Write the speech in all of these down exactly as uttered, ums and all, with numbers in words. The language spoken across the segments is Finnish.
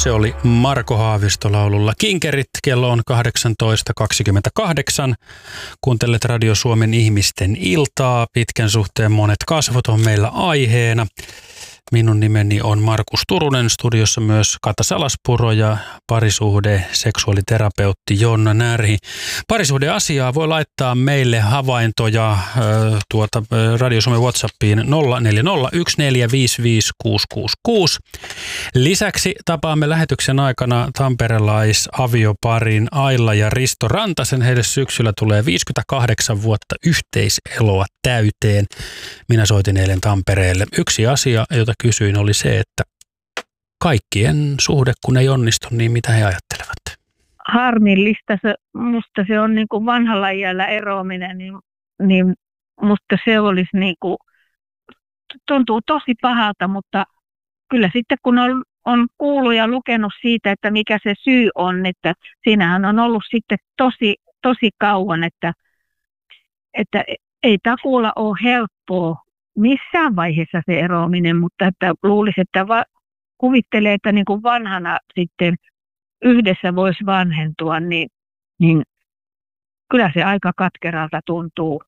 Se oli Marko Haavisto laululla Kinkerit. Kello on kahdeksantoista kaksikymmentäkahdeksan. Kuuntelet Radio Suomen ihmisten iltaa. Pitkän suhteen monet kasvot on meillä aiheena. Minun nimeni on Markus Turunen, studiossa myös Kata Salaspuro ja parisuhde seksuaaliterapeutti Jonna Närhi. Parisuhdeasiaa voi laittaa meille havaintoja äh, tuota, Radio Suomen WhatsAppiin nolla neljä nolla yksi neljä viisi viisi kuusi kuusi kuusi. Lisäksi tapaamme lähetyksen aikana tamperelaisavioparin Aila ja Risto Rantasen. Heille syksyllä tulee viisikymmentäkahdeksan vuotta yhteiseloa täyteen. Minä soitin eilen Tampereelle. Yksi asia, jota kysyin, oli se, että kaikkien suhde, kun ei onnistu, niin mitä he ajattelevat? Harmillista. Se, musta se on niin kuin vanhalla iällä eroaminen, niin, niin musta se olisi niin kuin, tuntuu tosi pahalta, mutta kyllä sitten kun on, on kuullut ja lukenut siitä, että mikä se syy on, että siinähän on ollut sitten tosi, tosi kauan, että, että ei takuulla ole helppoa missään vaiheessa se eroaminen, mutta että luulisi, että va- kuvittelee, että niin kuin vanhana sitten yhdessä voisi vanhentua, niin, niin kyllä se aika katkeralta tuntuu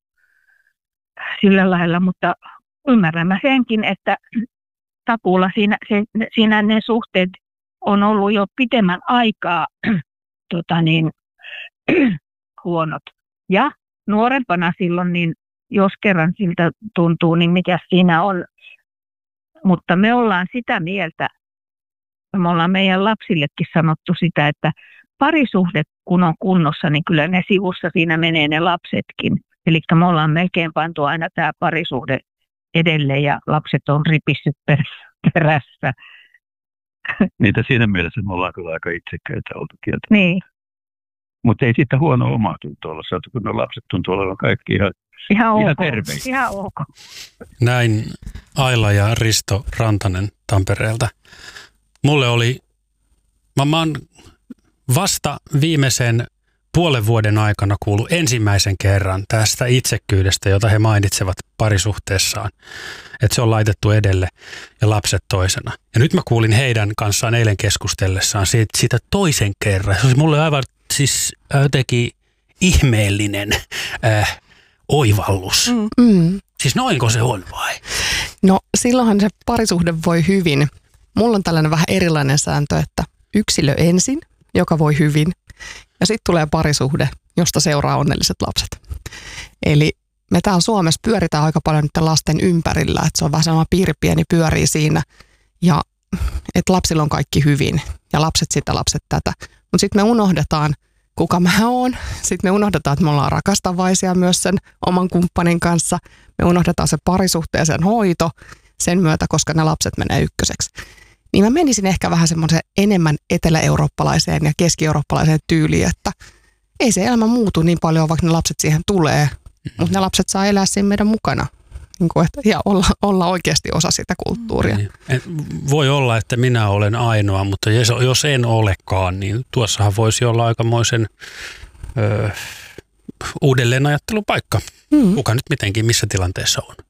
sillä lailla, mutta ymmärrän mä senkin, että takuulla siinä, se, siinä ne suhteet on ollut jo pitemmän aikaa tota niin, huonot. Ja nuorempana silloin, niin jos kerran siltä tuntuu, niin mikä siinä on. Mutta me ollaan sitä mieltä, me ollaan meidän lapsillekin sanottu sitä, että parisuhde kun on kunnossa, niin kyllä ne sivussa siinä menee ne lapsetkin. Eli me ollaan melkein pantu aina tämä parisuhde edelleen ja lapset on ripissyt perässä. Niitä siinä mielessä me ollaan kyllä aika itsekkäitä oltu kieltä. Niin. Mutta ei siitä huono omaa tuntua olla saatu, kun ne lapset tuntuu olevan kaikki ihan Ihan, ihan ok. terveisiä. Ihan ok. Näin Aila ja Risto Rantanen Tampereelta. Mulle oli, mä, mä oon vasta viimeisen puolen vuoden aikana kuullut ensimmäisen kerran tästä itsekkyydestä, jota he mainitsevat parisuhteessaan. Että se on laitettu edelle ja lapset toisena. Ja nyt mä kuulin heidän kanssaan eilen keskustellessaan siitä, siitä toisen kerran. Se oli mulle aivan siis jotenkin ihmeellinen äh, oivallus. Mm. Siis noinko se on vai? No silloinhan se parisuhde voi hyvin. Mulla on tällainen vähän erilainen sääntö, että yksilö ensin, joka voi hyvin. Ja sitten tulee parisuhde, josta seuraa onnelliset lapset. Eli me täällä Suomessa pyöritään aika paljon nyt lasten ympärillä. Että se on vähän sama piiri pieni pyörii siinä. Ja että lapsilla on kaikki hyvin. Ja lapset sitä, lapset tätä. Mutta sitten me unohdetaan, kuka mä oon. Sitten me unohdetaan, että me ollaan rakastavaisia myös sen oman kumppanin kanssa. Me unohdetaan se parisuhteen sen hoito sen myötä, koska ne lapset menee ykköseksi. Niin mä menisin ehkä vähän semmoisen enemmän etelä-eurooppalaiseen ja keski-eurooppalaiseen tyyliin, että ei se elämä muutu niin paljon, vaikka ne lapset siihen tulee. Mm-hmm. Mutta ne lapset saa elää siinä meidän mukana. Niin kuin, että, ja olla, olla oikeasti osa sitä kulttuuria. Niin. Voi olla, että minä olen ainoa, mutta jos en olekaan, niin tuossahan voisi olla aikamoisen ö, uudelleenajattelupaikka. Mm. Kuka nyt mitenkin, missä tilanteessa on.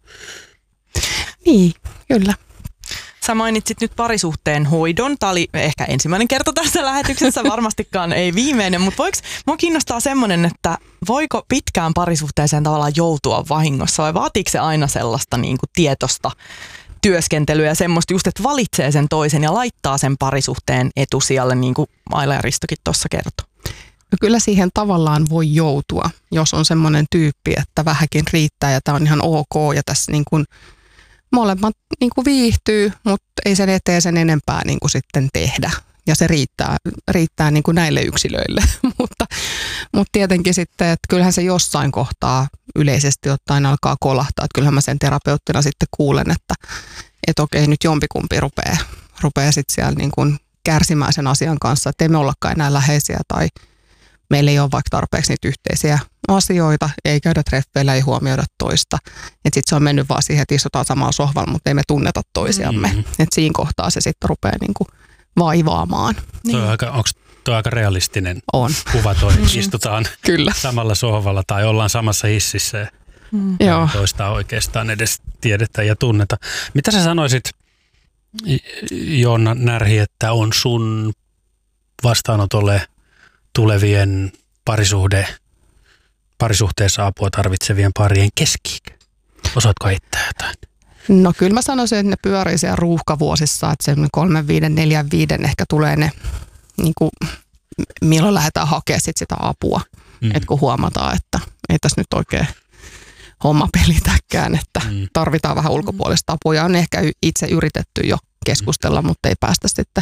Niin, kyllä. Sä mainitsit nyt parisuhteen hoidon. Tämä oli ehkä ensimmäinen kerta tässä lähetyksessä, varmastikaan ei viimeinen, mutta voiko, mua kiinnostaa semmoinen, että voiko pitkään parisuhteeseen tavallaan joutua vahingossa vai vaatiiko se aina sellaista niin kuin tietoista työskentelyä ja semmoista just, että valitsee sen toisen ja laittaa sen parisuhteen etusijalle, niin kuin Aila ja Ristokin tuossa kertoi? No kyllä siihen tavallaan voi joutua, jos on semmoinen tyyppi, että vähänkin riittää ja tämä on ihan ok ja tässä niin kuin molemmat niin kuin viihtyy, mutta ei sen eteen sen enempää niin kuin sitten tehdä. Ja se riittää, riittää niin kuin näille yksilöille. mutta, mutta tietenkin sitten, että kyllähän se jossain kohtaa yleisesti ottaen alkaa kolahtaa. Että kyllähän mä sen terapeuttina sitten kuulen, että, että okei, nyt jompikumpi rupeaa, rupeaa sitten siellä niin kuin kärsimään sen asian kanssa, että ei me ollakaan enää läheisiä tai meillä ei ole vaikka tarpeeksi niitä yhteisiä asioita, ei käydä treffeillä, ei huomioida toista. Että sitten se on mennyt vaan siihen, että istutaan samalla sohvalla, mutta ei me tunneta toisiamme. Mm-hmm. Että siinä kohtaa se sitten rupeaa niinku vaivaamaan. Niin. Tuo on aika, onko tuo aika realistinen on. Kuva toi, että istutaan Kyllä. samalla sohvalla tai ollaan samassa hississä. Mm. Toista oikeastaan edes tiedetä ja tunneta. Mitä sä sanoisit Joonna Närhi, että on sun vastaanotolle tulevien parisuhde, parisuhteessa apua tarvitsevien parien keski-ikä? Osaatko heittää jotain? No kyllä mä sanoisin, että ne pyörii siellä ruuhkavuosissa, että se kolmen, viiden, neljän, viiden ehkä tulee ne, niin kuin, milloin lähdetään hakemaan sit sitä apua. Mm. Että kun huomataan, että ei tässä nyt oikein homma pelitäkään, että mm. tarvitaan vähän ulkopuolista apua. Ja on ehkä itse yritetty jo keskustella, mm. mutta ei päästä sitten.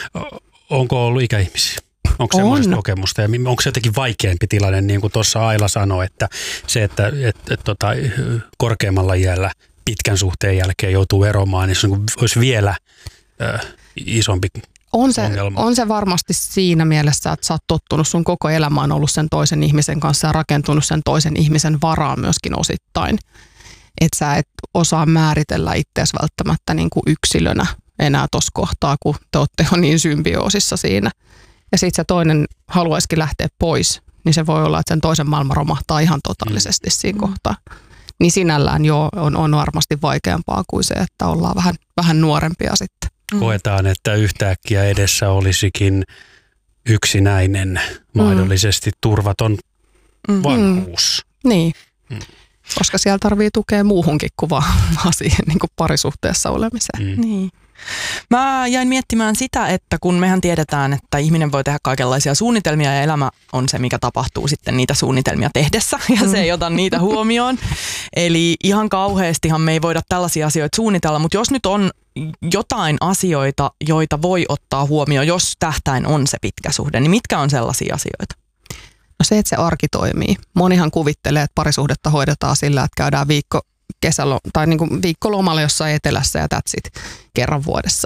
Onko ollut ikäihmisiä? Onko on. Semmoista kokemusta? Ja onko se jotenkin vaikeampi tilanne, niin kuin tuossa Aila sanoi, että se, että et, et, tota, korkeammalla iällä pitkän suhteen jälkeen joutuu eromaan, niin se olisi vielä äh, isompi on se, ongelma. On se varmasti siinä mielessä, että sä oot tottunut, sun koko elämä on ollut sen toisen ihmisen kanssa ja rakentunut sen toisen ihmisen varaan myöskin osittain. Että sä et osaa määritellä itseäsi välttämättä niin kuin yksilönä enää tuossa kohtaa, kun te olette jo niin symbioosissa siinä. Ja sitten se toinen haluaisikin lähteä pois, niin se voi olla, että sen toisen maailma romahtaa ihan totaalisesti siinä mm. kohtaa. Niin sinällään jo on, on varmasti vaikeampaa kuin se, että ollaan vähän, vähän nuorempia sitten. Koetaan, että yhtäkkiä edessä olisikin yksinäinen, mahdollisesti turvaton mm. vanhuus. Mm. Niin, mm. koska siellä tarvii tukea muuhunkin kuin vaan siihen niin kuin parisuhteessa olemiseen. Mm. Niin. Mä jäin miettimään sitä, että kun mehän tiedetään, että ihminen voi tehdä kaikenlaisia suunnitelmia ja elämä on se, mikä tapahtuu sitten niitä suunnitelmia tehdessä ja se ei ota niitä huomioon. Eli ihan kauheastihan me ei voida tällaisia asioita suunnitella, mutta jos nyt on jotain asioita, joita voi ottaa huomioon, jos tähtäin on se pitkä suhde, niin mitkä on sellaisia asioita? No se, että se arki toimii. Monihan kuvittelee, että parisuhdetta hoidetaan sillä, että käydään viikko kesälo, tai niin kuin viikkolomalla jossain etelässä ja that's it, kerran vuodessa.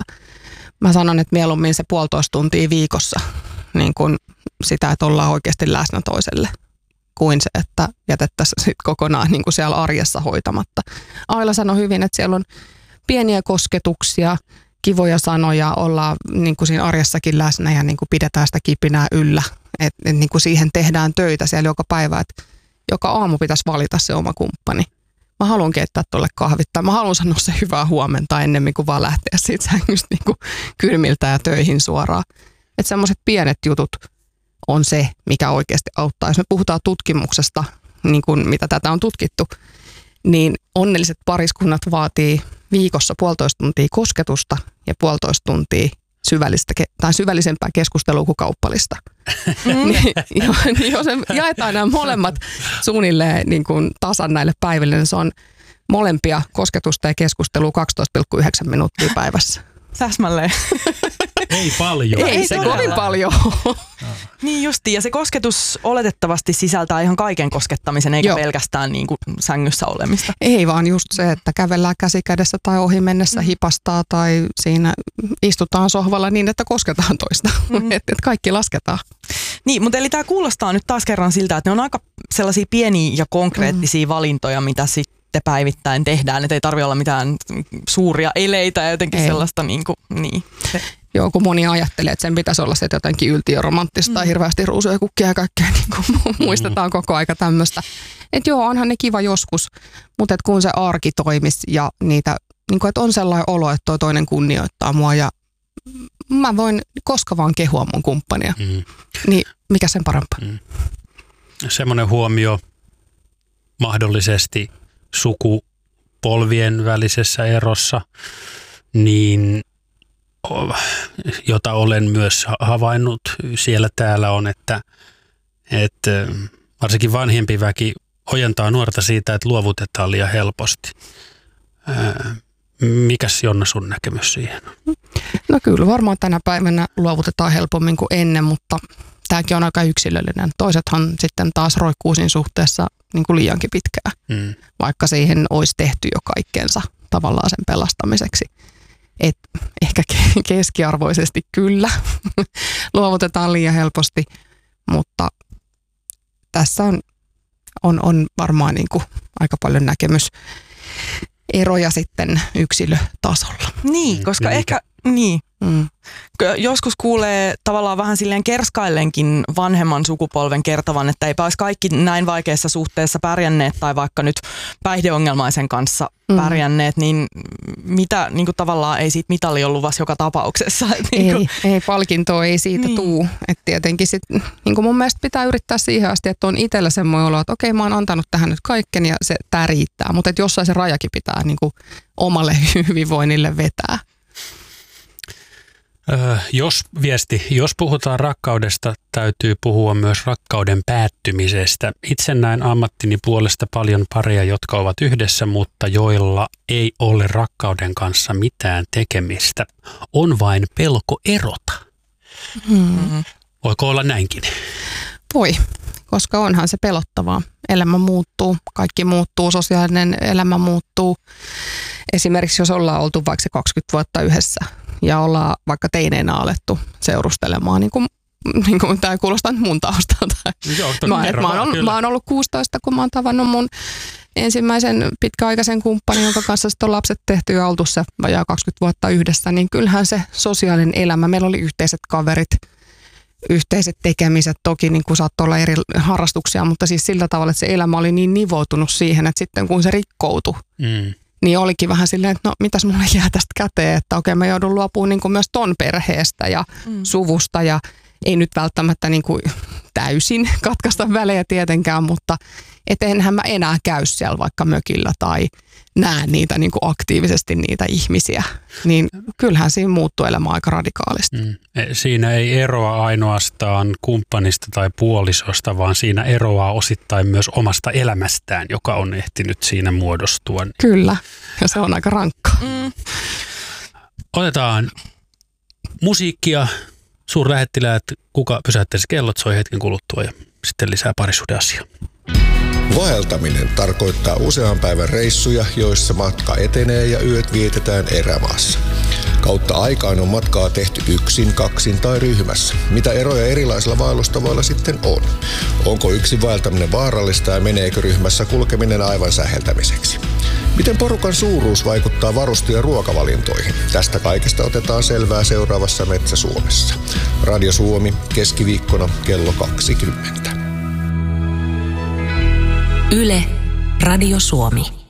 Mä sanon, että mieluummin se puolitoista tuntia viikossa niin kuin sitä, että ollaan oikeasti läsnä toiselle, kuin se, että jätettäisiin sit kokonaan niin kuin siellä arjessa hoitamatta. Aila sanoi hyvin, että siellä on pieniä kosketuksia, kivoja sanoja, ollaan niin kuin siinä arjessakin läsnä ja niin kuin pidetään sitä kipinää yllä. Että et niin kuin siihen tehdään töitä siellä joka päivä, että joka aamu pitäisi valita se oma kumppani. Mä haluan keittää tuolle kahvit tai mä haluan sanoa se hyvää huomenta ennemmin kuin vaan lähteä siitä sängystä niin kuin kylmiltä ja töihin suoraan. Että semmoiset pienet jutut on se, mikä oikeasti auttaa. Jos me puhutaan tutkimuksesta, niin kuin mitä tätä on tutkittu, niin onnelliset pariskunnat vaatii viikossa puolitoista tuntia kosketusta ja puolitoista tuntia syvällistä tai syvällisempää keskustelua kuin kauppalista. Mm. niin, jos jaetaan nämä molemmat suunnilleen niin kuin tasan näille päiville, niin se on molempia kosketusta ja keskustelua kaksitoista pilkku yhdeksän minuuttia päivässä. Täsmälleen. Ei paljon. Ei, Ei se kovin paljon. Niin justiin, ja se kosketus oletettavasti sisältää ihan kaiken koskettamisen, eikä Joo. pelkästään niin kuin sängyssä olemista. Ei vaan just se, että kävellään käsi kädessä tai ohi mennessä mm. hipastaa tai siinä istutaan sohvalla niin, että kosketaan toista. Mm. että et kaikki lasketaan. Niin, mutta eli tämä kuulostaa nyt taas kerran siltä, että ne on aika sellaisia pieniä ja konkreettisia mm. valintoja, mitä sitten päivittäin tehdään. Että ei tarvitse olla mitään suuria eleitä ja jotenkin ei. sellaista niin kuin, niin. Joo, kun moni ajattelee, että sen pitäisi olla se jotenkin yltiöromanttista ja mm. hirveästi ruusuja kukkia ja kaikkea, niin kuin muistetaan koko aika tämmöistä. Että joo, onhan ne kiva joskus, mutta kun se arki toimisi ja niitä, niin kuin, että on sellainen olo, että toi toinen kunnioittaa mua ja mä voin koska vaan kehua mun kumppania, mm. niin mikä sen parempaa? Mm. Semmoinen huomio mahdollisesti sukupolvien välisessä erossa, niin jota olen myös havainnut siellä täällä on, että, että varsinkin vanhempi väki ojentaa nuorta siitä, että luovutetaan liian helposti. Mikäs Jonna sun näkemys siihen on? No kyllä varmaan tänä päivänä luovutetaan helpommin kuin ennen, mutta tämäkin on aika yksilöllinen. Toisethan sitten taas roikkuu siinä suhteessa niin kuin liiankin pitkään, mm. vaikka siihen olisi tehty jo kaikkeensa tavallaan sen pelastamiseksi. Et ehkä keskiarvoisesti kyllä luovutetaan liian helposti, mutta tässä on, on, on varmaan niin kuin aika paljon näkemyseroja sitten yksilötasolla. Niin, koska niin ehkä, niin, Mm. Joskus kuulee tavallaan vähän silleen kerskaillenkin vanhemman sukupolven kertovan, että eipä olisi kaikki näin vaikeassa suhteessa pärjänneet tai vaikka nyt päihdeongelmaisen kanssa mm. pärjänneet, niin mitä niin kuin tavallaan ei siitä mitali ollut luvassa joka tapauksessa. Niin kuin. Ei, ei palkintoa ei siitä niin. tuu. Et tietenkin sit, niin kuin mun mielestä pitää yrittää siihen asti, että on itsellä semmoinen olo, että okei mä oon antanut tähän nyt kaikkeni ja se, tää riittää, mutta jossain se rajakin pitää niin kuin omalle hyvinvoinnille vetää. Öö, jos viesti, jos puhutaan rakkaudesta, täytyy puhua myös rakkauden päättymisestä. Itse näen ammattini puolesta paljon pareja, jotka ovat yhdessä, mutta joilla ei ole rakkauden kanssa mitään tekemistä. On vain pelko erota. Mm-hmm. Voiko olla näinkin? Voi, koska onhan se pelottavaa. Elämä muuttuu, kaikki muuttuu, sosiaalinen elämä muuttuu. Esimerkiksi jos ollaan oltu vaikka se kaksikymmentä vuotta yhdessä ja ollaan vaikka teineenä alettu seurustelemaan, niin kuin, niin kuin tämä kuulostaa nyt mun taustalta. Joo, mä, mä, oon ollut, mä oon ollut kuusitoista, kun mä oon tavannut mun ensimmäisen pitkäaikaisen kumppanin, jonka kanssa sitten on lapset tehty ja oltu se vajaa kaksikymmentä vuotta yhdessä, niin kyllähän se sosiaalinen elämä, meillä oli yhteiset kaverit, yhteiset tekemiset, toki niin kuin saattoi olla eri harrastuksia, mutta siis sillä tavalla, että se elämä oli niin nivoutunut siihen, että sitten kun se rikkoutui, mm. niin olikin vähän silleen, että no mitäs mulle jää tästä käteen, että okei mä joudun luopumaan niin kuin myös ton perheestä ja mm. suvusta ja ei nyt välttämättä niin kuin täysin katkaista välejä tietenkään, mutta et enhän mä enää käy siellä vaikka mökillä tai näe niitä niin kuin aktiivisesti niitä ihmisiä, niin kyllähän siinä muuttuu elämä aika radikaalisti. Mm. Siinä ei eroa ainoastaan kumppanista tai puolisosta, vaan siinä eroaa osittain myös omasta elämästään, joka on ehtinyt siinä muodostua. Kyllä, ja se on aika rankkaa. Mm. Otetaan musiikkia. Suurlähettiläät, kuka pysäyttäisi kellot, soi hetken kuluttua ja sitten lisää parisuhdeasiaa. Vaeltaminen tarkoittaa usean päivän reissuja, joissa matka etenee ja yöt vietetään erämaassa. Kautta aikaan on matkaa tehty yksin, kaksin tai ryhmässä. Mitä eroja erilaisilla vaellustavoilla sitten on? Onko yksin vaeltaminen vaarallista ja meneekö ryhmässä kulkeminen aivan säheltämiseksi? Miten porukan suuruus vaikuttaa varuste- ja ruokavalintoihin? Tästä kaikesta otetaan selvää seuraavassa Metsä Suomessa. Radio Suomi, keskiviikkona kello kaksikymmentä. Yle, Radio Suomi.